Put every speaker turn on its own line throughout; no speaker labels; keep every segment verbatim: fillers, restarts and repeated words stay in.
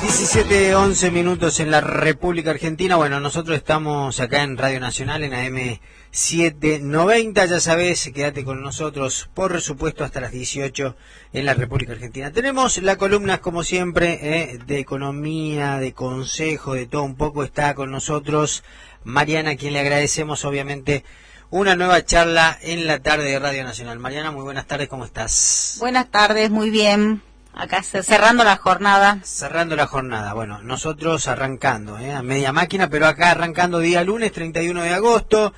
diecisiete, once minutos en la República Argentina. Bueno, nosotros estamos acá en Radio Nacional, en A M setecientos noventa. Ya sabés, quédate con nosotros, por supuesto, hasta las dieciocho en la República Argentina. Tenemos la columna, como siempre, eh, de economía, de consejo, de todo un poco. Está con nosotros Mariana, a quien le agradecemos, obviamente, una nueva charla en la tarde de Radio Nacional. Mariana, muy buenas tardes, ¿cómo estás?
Buenas tardes, muy bien. Acá cerrando la jornada.
Cerrando la jornada. Bueno, nosotros arrancando, ¿eh? a media máquina, pero acá arrancando día lunes, treinta y uno de agosto.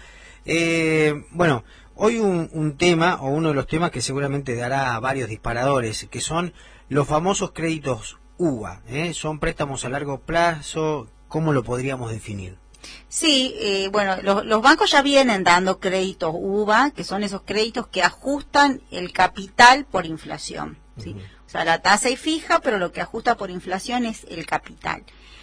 Eh, bueno, hoy un, un tema, o uno de los temas que seguramente dará varios disparadores, que son los famosos créditos U V A. ¿eh? Son préstamos a largo plazo. ¿Cómo lo podríamos definir?
Sí, eh, bueno, los, los bancos ya vienen dando créditos U V A, que son esos créditos que ajustan el capital por inflación, ¿sí? Uh-huh. O sea, la tasa es fija, pero lo que ajusta por inflación es el capital.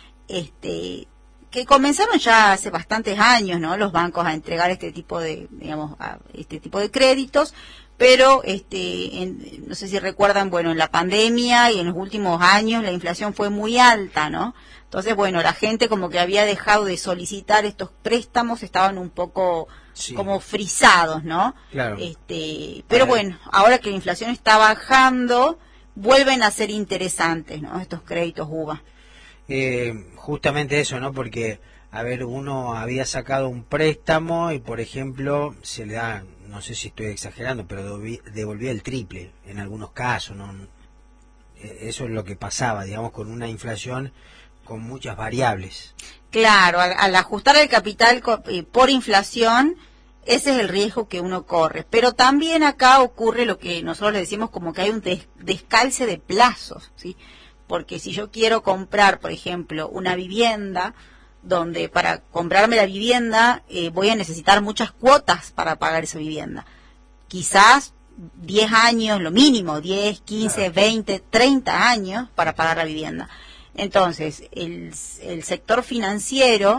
Este, que comenzaron ya hace bastantes años, ¿no? Los bancos a entregar este tipo de, digamos, a este tipo de créditos, pero este, en, no sé si recuerdan, bueno, en la pandemia y en los últimos años la inflación fue muy alta, ¿no? Entonces, bueno, la gente como que había dejado de solicitar estos préstamos, estaban un poco sí. como frisados, ¿no? Claro. Este, pero bueno, ahora que la inflación está bajando, vuelven a ser interesantes, ¿no? Estos créditos U V A.
Eh, justamente eso, ¿no? Porque, a ver, uno había sacado un préstamo y, por ejemplo, se le da, no sé si estoy exagerando, pero devolvía el triple en algunos casos, ¿no? Eso es lo que pasaba, digamos, con una inflación con muchas variables.
Claro, al, al ajustar el capital por inflación, ese es el riesgo que uno corre. Pero también acá ocurre lo que nosotros le decimos como que hay un des, descalce de plazos, ¿sí? Porque si yo quiero comprar, por ejemplo, una vivienda, donde para comprarme la vivienda eh, voy a necesitar muchas cuotas para pagar esa vivienda. Quizás diez años, lo mínimo, diez, quince, veinte, treinta años para pagar la vivienda. Entonces, el, el sector financiero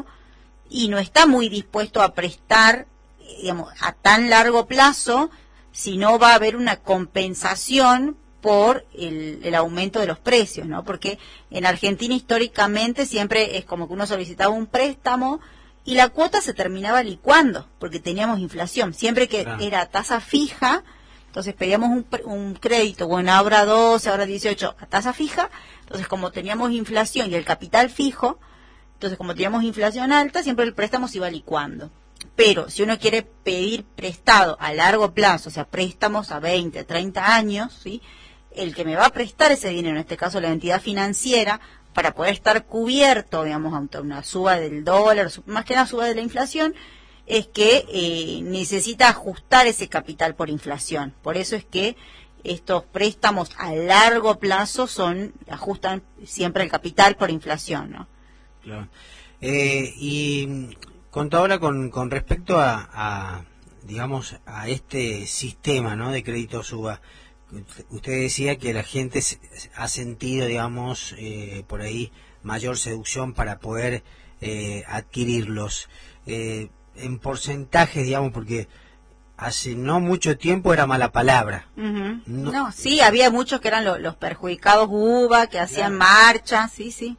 y no está muy dispuesto a prestar, digamos, a tan largo plazo, si no va a haber una compensación por el, el aumento de los precios, ¿no? Porque en Argentina históricamente siempre es como que uno solicitaba un préstamo y la cuota se terminaba licuando, porque teníamos inflación. Siempre que claro. era tasa fija, entonces pedíamos un, un crédito, bueno, ahora doce, ahora dieciocho, a tasa fija. Entonces, como teníamos inflación y el capital fijo, entonces como teníamos inflación alta, siempre el préstamo se iba licuando. Pero si uno quiere pedir prestado a largo plazo, o sea, préstamos a veinte, treinta años, ¿sí? El que me va a prestar ese dinero, en este caso la entidad financiera, para poder estar cubierto, digamos, ante una suba del dólar, más que una suba de la inflación, es que eh, necesita ajustar ese capital por inflación. Por eso es que estos préstamos a largo plazo son ajustan siempre el capital por inflación, ¿no?
Claro. Eh, y contadora, con, con respecto a, a, digamos, a este sistema, ¿no? de créditos U V A, usted decía que la gente ha sentido, digamos, eh, por ahí mayor seducción para poder eh, adquirirlos. Eh, en porcentajes, digamos, porque hace no mucho tiempo era mala palabra.
Uh-huh. No, no, sí, había muchos que eran lo, los perjudicados U V A, que hacían claro. marchas, sí, sí.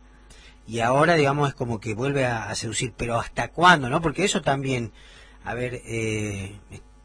Y ahora, digamos, es como que vuelve a, a seducir, pero ¿hasta cuándo, no? Porque eso también, a ver, eh,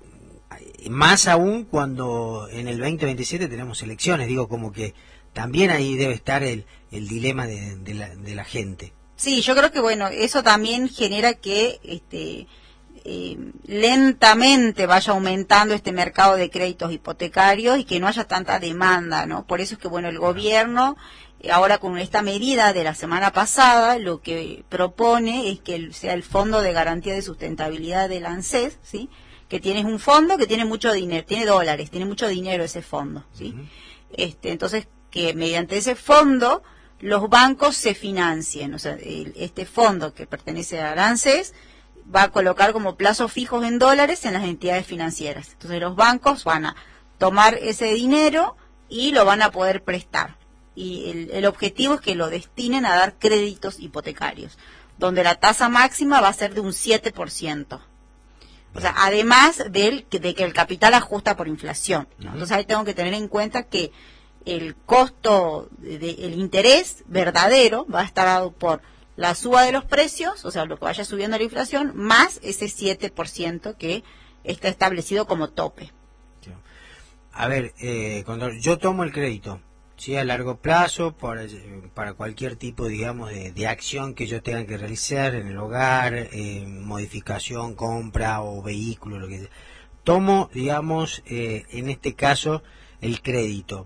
más aún cuando en el veinte veintisiete tenemos elecciones, digo, como que también ahí debe estar el, el dilema de, de, la, de la gente.
Sí, yo creo que, bueno, eso también genera que este eh, lentamente vaya aumentando este mercado de créditos hipotecarios y que no haya tanta demanda, ¿no? Por eso es que, bueno, el gobierno, eh, ahora con esta medida de la semana pasada, lo que propone es que el, sea el Fondo de Garantía de Sustentabilidad del ANSES, ¿sí? Que tienes un fondo que tiene mucho dinero, tiene dólares, tiene mucho dinero ese fondo, ¿sí? Uh-huh. Este, entonces, que mediante ese fondo los bancos se financien, o sea, el, este fondo que pertenece al ANSES va a colocar como plazos fijos en dólares en las entidades financieras. Entonces los bancos van a tomar ese dinero y lo van a poder prestar. Y el, el objetivo es que lo destinen a dar créditos hipotecarios, donde la tasa máxima va a ser de un siete por ciento. O sea, además del, de que el capital ajusta por inflación, ¿no? Entonces ahí tengo que tener en cuenta que el costo, de, de, el interés verdadero va a estar dado por la suba de los precios, o sea, lo que vaya subiendo la inflación, más ese siete por ciento que está establecido como tope.
A ver, eh, cuando yo tomo el crédito, ¿sí? A largo plazo, para, para cualquier tipo, digamos, de, de acción que yo tenga que realizar en el hogar, eh, modificación, compra o vehículo, lo que sea. Tomo, digamos, eh, en este caso, el crédito.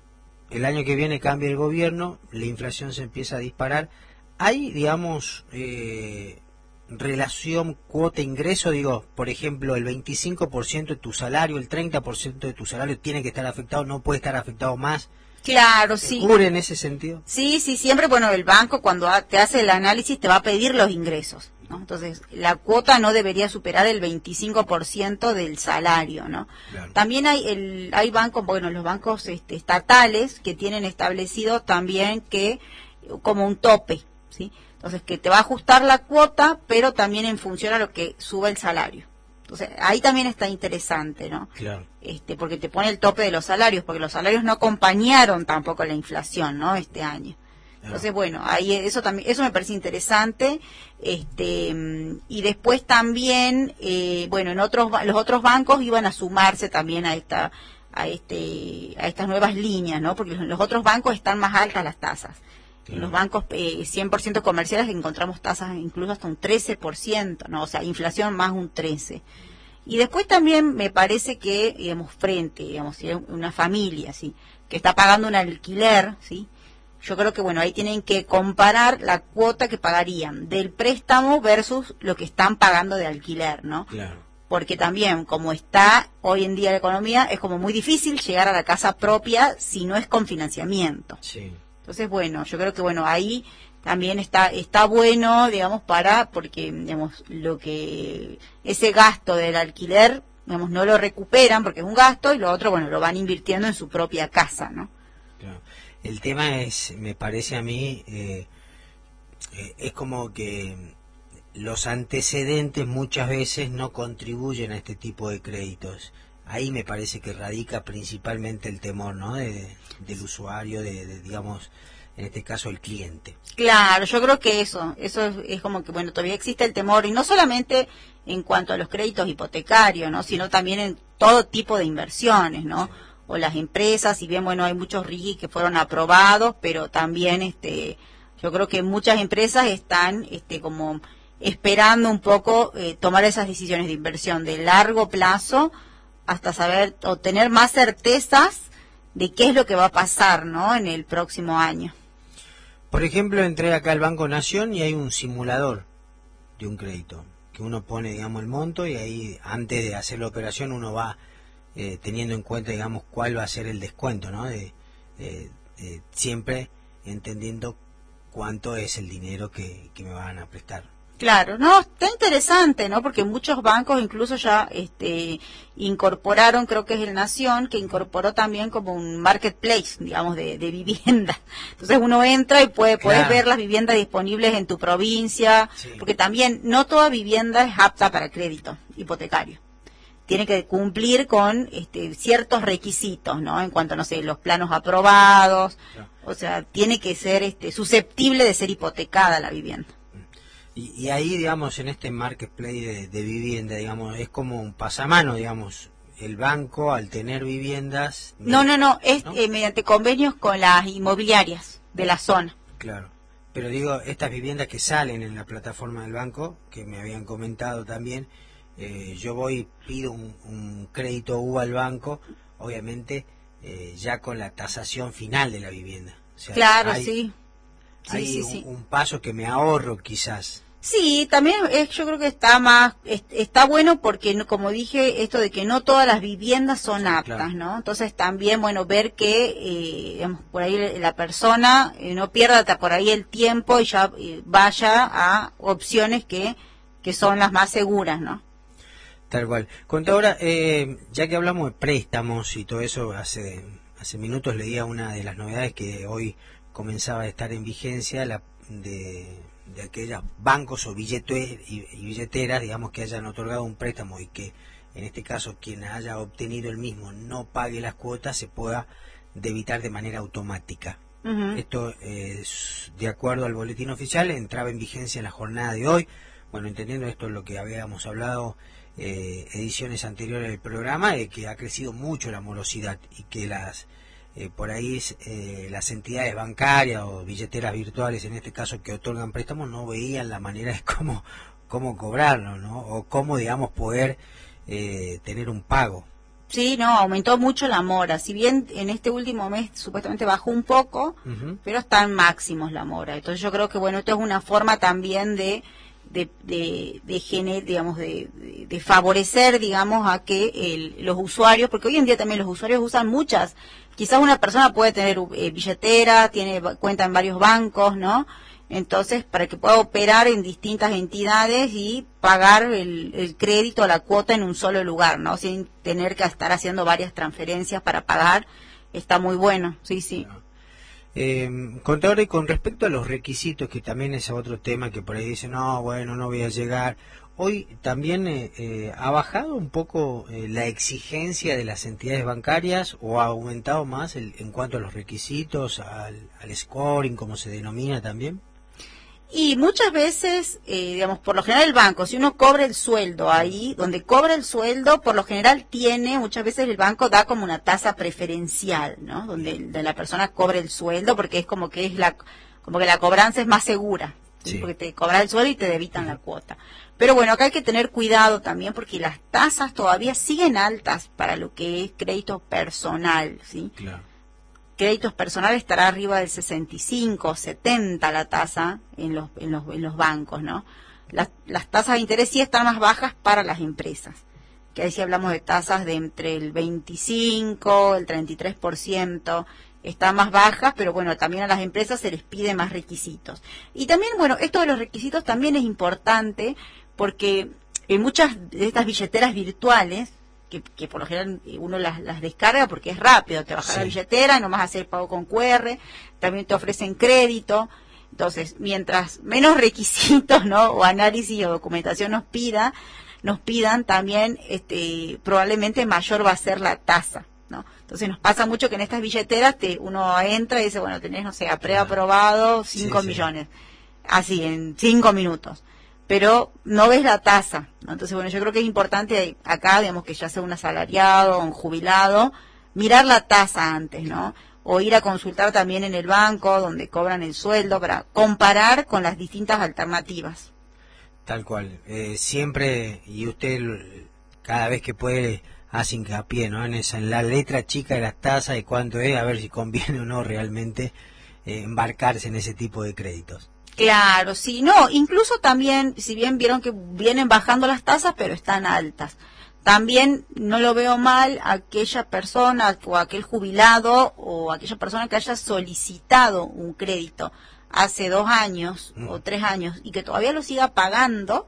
El año que viene cambia el gobierno, la inflación se empieza a disparar. ¿Hay, digamos, eh, relación cuota-ingreso? Digo, por ejemplo, el veinticinco por ciento de tu salario, el treinta por ciento de tu salario tiene que estar afectado, no puede estar afectado más.
Claro,
¿Se
sí.
cubre en ese sentido?
Sí, sí, siempre, bueno, el banco cuando te hace el análisis te va a pedir los ingresos, ¿no? Entonces, la cuota no debería superar el veinticinco por ciento del salario, ¿no? Claro. También hay el hay bancos, bueno, los bancos este, estatales que tienen establecido también que como un tope, ¿sí? Entonces, que te va a ajustar la cuota, pero también en función a lo que suba el salario. Entonces, ahí también está interesante, ¿no?
Claro.
Este, porque te pone el tope de los salarios, porque los salarios no acompañaron tampoco la inflación, ¿no? Este año. Entonces, bueno, ahí eso también, eso me parece interesante. Este, y después también, eh, bueno, en otros, los otros bancos iban a sumarse también a esta, a este, a estas nuevas líneas, ¿no? Porque los otros bancos están más altas las tasas. En los bancos eh, cien por ciento comerciales encontramos tasas incluso hasta un trece por ciento, ¿no? O sea, inflación más un trece por ciento. Y después también me parece que, digamos, frente, digamos, si es una familia, ¿sí? Que está pagando un alquiler, ¿sí? Yo creo que, bueno, ahí tienen que comparar la cuota que pagarían del préstamo versus lo que están pagando de alquiler, ¿no?
Claro.
Porque también, como está hoy en día la economía, es como muy difícil llegar a la casa propia si no es con financiamiento.
Sí.
Entonces, bueno, yo creo que, bueno, ahí también está está bueno, digamos, para, porque, digamos, lo que, ese gasto del alquiler, digamos, no lo recuperan porque es un gasto y lo otro, bueno, lo van invirtiendo en su propia casa, ¿no?
Claro. El tema es, me parece a mí, eh, eh, es como que los antecedentes muchas veces no contribuyen a este tipo de créditos. Ahí me parece que radica principalmente el temor, ¿no? De, del usuario, de, de, digamos, en este caso el cliente.
Claro, yo creo que eso, eso es, es como que, bueno, todavía existe el temor, y no solamente en cuanto a los créditos hipotecarios, ¿no? Sino también en todo tipo de inversiones, ¿no? Sí. O las empresas, si bien, bueno, hay muchos R I G I que fueron aprobados, pero también, este, yo creo que muchas empresas están, este, como esperando un poco eh, tomar esas decisiones de inversión de largo plazo, hasta saber o tener más certezas de qué es lo que va a pasar, ¿no? En el próximo año.
Por ejemplo, entré acá al Banco Nación y hay un simulador de un crédito, que uno pone, digamos, el monto y ahí, antes de hacer la operación, uno va eh, teniendo en cuenta, digamos, cuál va a ser el descuento, ¿no? De, de, de, siempre entendiendo cuánto es el dinero que, que me van a prestar.
Claro, no, está interesante, ¿no? Porque muchos bancos incluso ya este, incorporaron, creo que es el Nación, que incorporó también como un marketplace, digamos, de, de vivienda. Entonces uno entra y puede puedes claro. ver las viviendas disponibles en tu provincia, sí. Porque también no toda vivienda es apta para crédito hipotecario. Tiene que cumplir con este, ciertos requisitos, ¿no? En cuanto, no sé, los planos aprobados, claro. O sea, tiene que ser este, susceptible de ser hipotecada la vivienda.
Y, y ahí, digamos, en este marketplace de, de vivienda, digamos, es como un pasamano, digamos, el banco al tener viviendas...
No, no, no, es ¿no? Eh, mediante convenios con las inmobiliarias de la zona.
Claro, pero digo, estas viviendas que salen en la plataforma del banco, que me habían comentado también, eh, yo voy, pido un, un crédito U al banco, obviamente eh, ya con la tasación final de la vivienda. O sea,
claro,
hay,
sí. Sí,
hay
sí,
un,
sí.
un paso que me ahorro quizás.
Sí, también es, yo creo que está más, es, está bueno porque, no, como dije, esto de que no todas las viviendas son aptas, claro. ¿no? Entonces también, bueno, ver que, eh, digamos, por ahí la persona eh, no pierda por ahí el tiempo y ya eh, vaya a opciones que, que son las más seguras, ¿no?
Tal cual. Contadora, eh, ya que hablamos de préstamos y todo eso, hace, hace minutos leía una de las novedades que hoy comenzaba a estar en vigencia, la de, de aquellos bancos o billeteras, y, y billeteras, digamos, que hayan otorgado un préstamo y que en este caso quien haya obtenido el mismo no pague las cuotas, se pueda debitar de manera automática.
Uh-huh.
Esto es de acuerdo al boletín oficial, entraba en vigencia en la jornada de hoy. Bueno, entendiendo esto lo que habíamos hablado eh, ediciones anteriores del programa, de que ha crecido mucho la morosidad y que las eh, por ahí eh, las entidades bancarias o billeteras virtuales, en este caso, que otorgan préstamos, no veían la manera de cómo, cómo cobrarlo, ¿no? O cómo, digamos, poder eh, tener un pago.
Sí, no, aumentó mucho la mora. Si bien en este último mes supuestamente bajó un poco, uh-huh. pero están máximos la mora. Entonces yo creo que, bueno, esto es una forma también de de de, de, gener, digamos, de, de, de favorecer, digamos, a que el, los usuarios, porque hoy en día también los usuarios usan muchas. Quizás una persona puede tener eh, billetera, tiene cuenta en varios bancos, ¿no? Entonces, para que pueda operar en distintas entidades y pagar el, el crédito, la cuota en un solo lugar, ¿no? Sin tener que estar haciendo varias transferencias para pagar, está muy bueno, sí, sí.
Eh, contador, y con respecto a los requisitos, que también es otro tema que por ahí dicen, no, bueno, no voy a llegar. Hoy también eh, eh, ha bajado un poco eh, la exigencia de las entidades bancarias, o ha aumentado más el, en cuanto a los requisitos, al, al scoring, como se denomina también.
Y muchas veces, eh, digamos, por lo general el banco, si uno cobra el sueldo ahí, donde cobra el sueldo, por lo general tiene, muchas veces el banco da como una tasa preferencial, ¿no? Donde de la persona cobre el sueldo, porque es como que es la, como que la cobranza es más segura, ¿sí? Sí. Porque te cobran el sueldo y te debitan uh-huh. la cuota. Pero bueno, acá hay que tener cuidado también, porque las tasas todavía siguen altas para lo que es crédito personal, ¿sí?
Claro.
Créditos personales estará arriba del sesenta y cinco, setenta la tasa en los en los, en los bancos, ¿no? Las, las tasas de interés sí están más bajas para las empresas, que ahí sí hablamos de tasas de entre el veinticinco, el treinta y tres por ciento, están más bajas, pero bueno, también a las empresas se les pide más requisitos. Y también, bueno, esto de los requisitos también es importante, porque en muchas de estas billeteras virtuales, Que, que por lo general uno las, las descarga porque es rápido, te bajas sí. la billetera, nomás hacer pago con cu erre, también te ofrecen crédito. Entonces, mientras menos requisitos, ¿no? o análisis o documentación nos pida, nos pidan, también este probablemente mayor va a ser la tasa, ¿no? Entonces nos pasa mucho que en estas billeteras te, uno entra y dice, bueno, tenés, no sé, a preaprobado cinco sí, millones, sí. así, en cinco minutos. Pero no ves la tasa, ¿no? Entonces, bueno, yo creo que es importante acá, digamos, que ya sea un asalariado o un jubilado, mirar la tasa antes, ¿no? O ir a consultar también en el banco donde cobran el sueldo para comparar con las distintas alternativas.
Tal cual. Eh, siempre, y usted cada vez que puede hace hincapié, ¿no? En esa, en la letra chica de las tasas, de cuánto es, a ver si conviene o no realmente eh, embarcarse en ese tipo de créditos.
Claro, sí, no, incluso también, si bien vieron que vienen bajando las tasas, pero están altas. También no lo veo mal aquella persona o aquel jubilado o aquella persona que haya solicitado un crédito hace dos años mm. o tres años y que todavía lo siga pagando,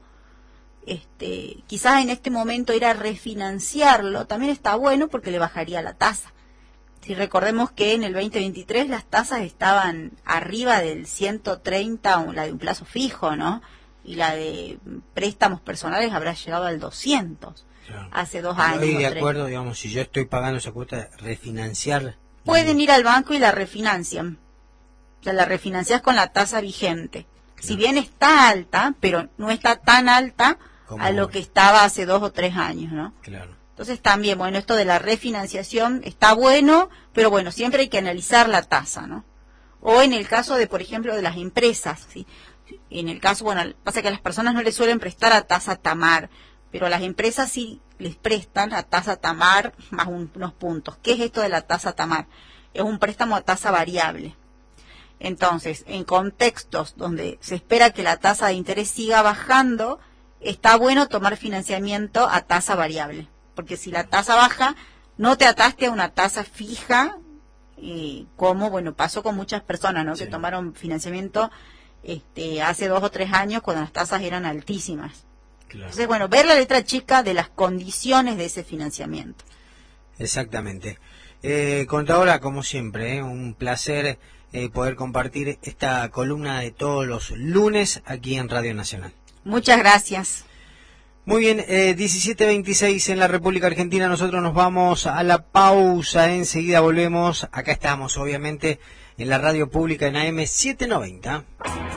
este, quizás en este momento ir a refinanciarlo también está bueno porque le bajaría la tasa. Si recordemos que en el veinte veintitrés las tasas estaban arriba del ciento treinta, la de un plazo fijo, ¿no? Y la de préstamos personales habrá llegado al doscientos, claro. hace dos años.
Estoy de acuerdo, digamos, si yo estoy pagando esa cuota, refinanciar.
Pueden ir al banco y la refinancian. O sea, la refinancias con la tasa vigente. Claro. Si bien está alta, pero no está tan alta a lo que estaba hace dos o tres años, ¿no?
Claro.
Entonces también, bueno, esto de la refinanciación está bueno, pero bueno, siempre hay que analizar la tasa, ¿no? O en el caso de, por ejemplo, de las empresas, ¿sí? En el caso, bueno, pasa que a las personas no les suelen prestar a tasa Tamar, pero a las empresas sí les prestan a tasa Tamar más un, unos puntos. ¿Qué es esto de la tasa Tamar? Es un préstamo a tasa variable. Entonces, en contextos donde se espera que la tasa de interés siga bajando, está bueno tomar financiamiento a tasa variable. Porque si la tasa baja, no te ataste a una tasa fija, eh, como, bueno, pasó con muchas personas, ¿no? Sí. Que tomaron financiamiento este, hace dos o tres años cuando las tasas eran altísimas. Claro. Entonces, bueno, ver la letra chica de las condiciones de ese financiamiento.
Exactamente. Eh, contadora, como siempre, ¿eh? un placer eh, poder compartir esta columna de todos los lunes aquí en Radio Nacional.
Muchas gracias.
Muy bien, eh, diecisiete veintiséis en la República Argentina, nosotros nos vamos a la pausa, enseguida volvemos, acá estamos obviamente en la radio pública en A M setecientos noventa.